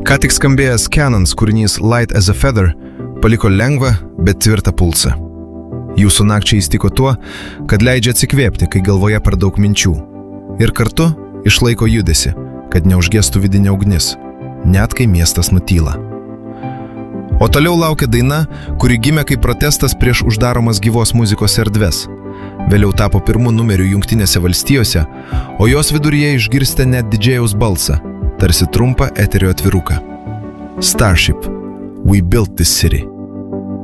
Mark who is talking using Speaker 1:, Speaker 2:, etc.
Speaker 1: Ką tik skambėjęs Cannons kūrinys Light as a Feather paliko lengvą, bet tvirtą pulsą. Jūsų nakčiai įstiko tuo, kad leidžia atsikvėpti, kai galvoje per daug minčių. Ir kartu išlaiko judesi, kad neužgestų vidinė ugnis, net kai miestas nutyla. O toliau laukia daina, kuri gimė kaip protestas prieš uždaromas gyvos muzikos erdves. Vėliau tapo pirmu numeriu Jungtinėse valstijose, o jos viduryje išgirste net didžėjaus balsą, tarsi trumpą eterio atviruką. Starship, we built this city.